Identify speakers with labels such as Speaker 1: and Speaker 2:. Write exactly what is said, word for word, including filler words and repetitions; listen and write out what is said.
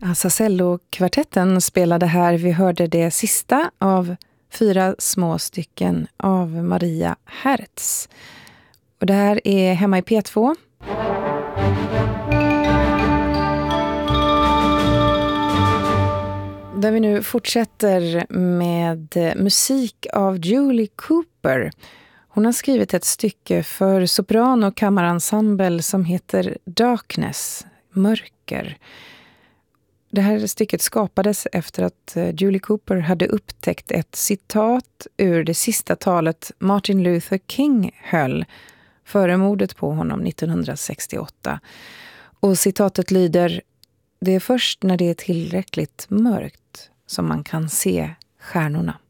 Speaker 1: Sassello-kvartetten spelade här. Vi hörde det sista av fyra små stycken av Maria Hertz. Och det här är hemma i P två. Där vi nu fortsätter med musik av Julie Cooper. Hon har skrivit ett stycke för sopran- och kammarensemble som heter Darkness, mörker. Det här stycket skapades efter att Julie Cooper hade upptäckt ett citat ur det sista talet Martin Luther King höll före mordet på honom nittonhundrasextioåtta. Och citatet lyder: "Det är först när det är tillräckligt mörkt som man kan se stjärnorna."